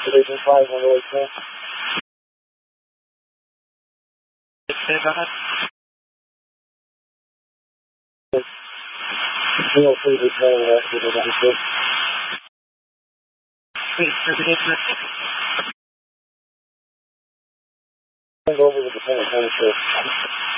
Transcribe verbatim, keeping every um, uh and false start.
Division five, one oh eight, sir. Feel free to tell that to the doctor. Send over to the San Antonio.